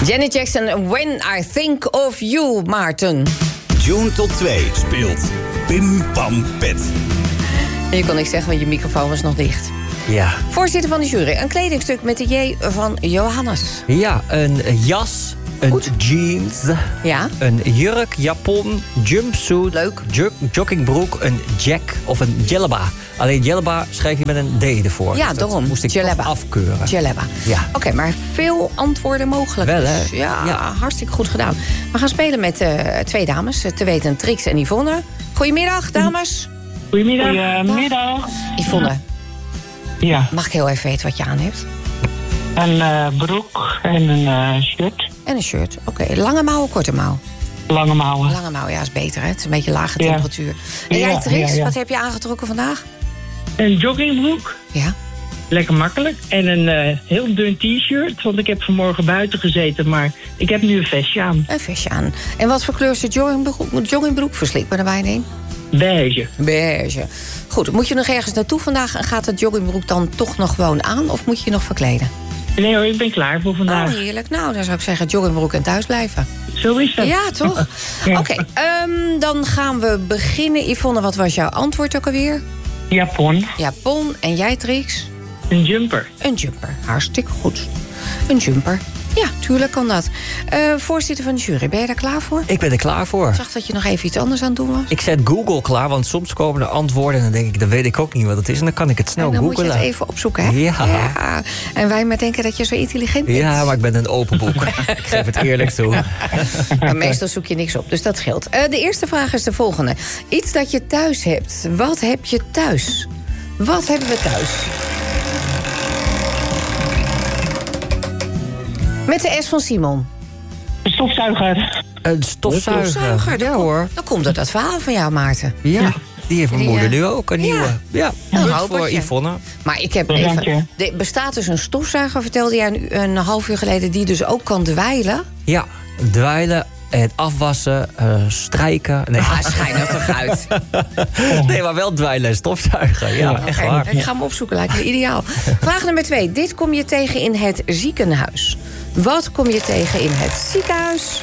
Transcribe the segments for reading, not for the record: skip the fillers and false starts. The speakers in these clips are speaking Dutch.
Janet Jackson, When I Think of You, Maarten. June tot 2 speelt Pim Pam Pet. Je kon niks zeggen, want je microfoon was nog dicht. Ja. Voorzitter van de jury, een kledingstuk met de J van Johannes. Ja, een jas, een jeans, een jurk, japon, jumpsuit, leuk, joggingbroek, een jack of een jellaba. Alleen jellaba schrijf je met een D ervoor. Ja, dus daarom. moest ik toch afkeuren. Jellaba. Ja. Oké, maar veel antwoorden mogelijk. Wel, hè? Dus ja, hartstikke goed gedaan. We gaan spelen met twee dames, te weten Trix en Yvonne. Goedemiddag, dames. Goedemiddag. Yvonne. Ja. Mag ik heel even weten wat je aan hebt? Een broek en een shirt. En een shirt. Oké, lange mouwen, korte mouw? Lange mouwen. Lange mouwen, ja, is beter, hè? Het is een beetje lage temperatuur. En jij, Trix, wat heb je aangetrokken vandaag? Een joggingbroek. Ja. Lekker makkelijk. En een heel dun t-shirt, want ik heb vanmorgen buiten gezeten, maar ik heb nu een vestje aan. Een vestje aan. En wat voor kleur is de joggingbroek? Verslik maar er bijna in. Beige. Goed, moet je nog ergens naartoe vandaag en gaat het joggingbroek dan toch nog gewoon aan? Of moet je je nog verkleden? Nee hoor, ik ben klaar voor vandaag. Oh, heerlijk. Nou, dan zou ik zeggen joggingbroek en thuis blijven. Zo is dat. Ja, toch? Ja. Oké, dan gaan we beginnen. Yvonne, wat was jouw antwoord ook alweer? Japon. En jij, Trix? Een jumper. Een jumper, hartstikke goed. Een jumper. Ja, tuurlijk kan dat. Voorzitter van de jury, ben je daar klaar voor? Ik ben er klaar voor. Ik zag dat je nog even iets anders aan het doen was. Ik zet Google klaar, want soms komen er antwoorden en dan denk ik, dan weet ik ook niet wat het is. En dan kan ik het snel googlen. Dan googlen. moet je het even opzoeken, hè? Ja. En wij maar denken dat je zo intelligent bent. Ja, maar ik ben een open boek. Ik geef het eerlijk toe. Maar meestal zoek je niks op, dus dat scheelt. De eerste vraag is de volgende. Iets dat je thuis hebt. Wat heb je thuis? Wat hebben we thuis? Met de S van Simon. Een stofzuiger. Een stofzuiger. Ja hoor. Dan komt dat verhaal van jou, Maarten. Ja, die heeft mijn moeder nu ook. Een nieuwe. Ja, een voor Yvonne. Maar ik heb even... Er bestaat dus een stofzuiger, vertelde jij een half uur geleden, die dus ook kan dweilen? Ja, dweilen. Het afwassen, strijken. Nee. Schijn er toch uit. Nee, maar wel dweilen en stofzuigen. Ja, echt waar. Ik ga hem opzoeken, lijkt me ideaal. Vraag nummer 2. Dit kom je tegen in het ziekenhuis. Wat kom je tegen in het ziekenhuis?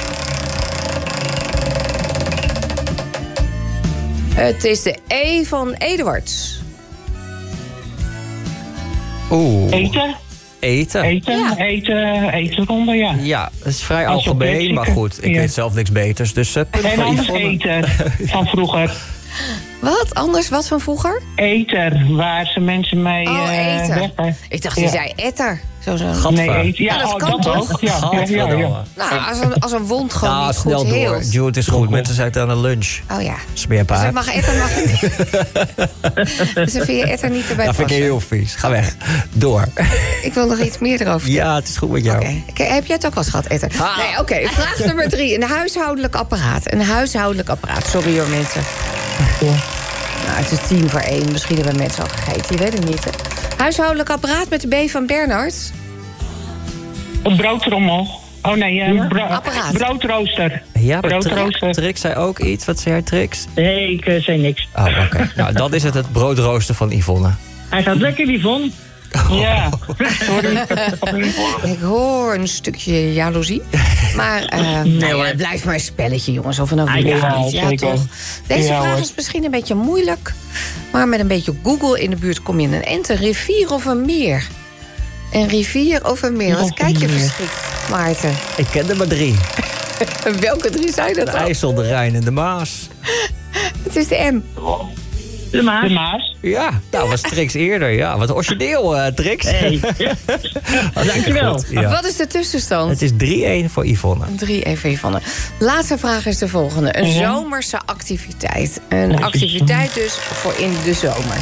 Het is de E van Eduards. Oeh. Eten. Etenronde, ja. Ja, dat is vrij algemeen, maar goed. Ik weet zelf niks beters, dus punt en voor anders Yvonne. eten van vroeger. Wat? Anders? Wat van vroeger? Eter, waar ze mensen mee eten. weppen. Ik dacht, je zei etter. Gadver. Nee, eten. Ja, dat kan toch? ook. Ja. Nou, als een wond gewoon niet snel goed door. heelt. Jude, het is goed. Mensen zijn aan de lunch. Oh ja. Smeerpaard. Dus ik mag etter, mag ik niet. Dus dan vind je etter niet erbij Dat vind ik passen. heel vies. Ga weg. Door. Ik wil nog iets meer erover vertellen. Ja, het is goed met jou. Oké, heb jij het ook wel eens gehad, etter? Nee, oké. Vraag nummer 3. Een huishoudelijk apparaat. Een huishoudelijk apparaat. Sorry hoor, mensen. Nou, het is 1:10. Misschien hebben mensen al gegeten. Je weet het niet, hè. Huishoudelijk apparaat met de B van Bernhard. Een broodtrommel. Oh nee, apparaat. Broodrooster. Ja, broodrooster. Trix zei ook iets. Wat zei jij, Trix? Nee, ik zei niks. Oh, oké. Nou, dan is het broodrooster van Yvonne. Hij gaat lekker, Yvonne. Ja, sorry. Ik hoor een stukje jaloezie. Maar het blijft maar een spelletje, jongens. Of een ook niet. Ja, toch? Deze vraag is misschien een beetje moeilijk. Maar met een beetje Google in de buurt kom je in een end. Een rivier of een meer? Een rivier of een meer? Wat kijk je verschrikt, Maarten? Ik ken er maar 3. Welke 3 zijn dat De dan? IJssel, de Rijn en de Maas. Het is de M. De Maas. Ja, nou was Trix eerder. Ja, wat origineel, Trix. Hey. Dankjewel. Ja. Wat is de tussenstand? Het is 3-1 voor Yvonne. 3 Yvonne. Laatste vraag is de volgende. Een zomerse activiteit. Een activiteit dus voor in de zomer.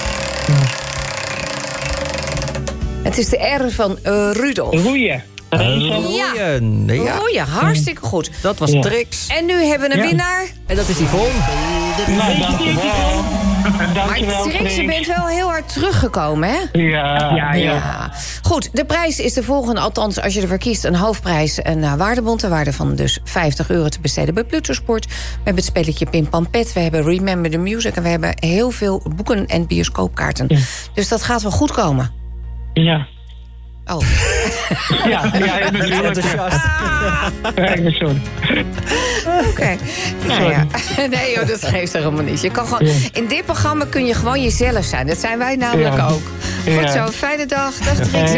Het is de R van Rudolf. Roeien. Roeien, hartstikke goed. Dat was Trix. En nu hebben we een winnaar. En dat is Yvonne. Nou, dankjewel. Maar Trix, je bent wel heel hard teruggekomen, hè? Ja. Goed, de prijs is de volgende. Althans, als je ervoor kiest, een hoofdprijs, een waardebond. Een waarde van dus €50 te besteden bij Plutosport. We hebben het spelletje Pim Pam Pet. We hebben Remember the Music. En we hebben heel veel boeken en bioscoopkaarten. Ja. Dus dat gaat wel goed komen. Ja. Oh. Ja, natuurlijk. Sorry. Oké. Nou ja. Nee joh, dat geeft er helemaal niet. Je kan gewoon, in dit programma kun je gewoon jezelf zijn. Dat zijn wij namelijk ook. Goed zo, fijne dag. Dag Trix.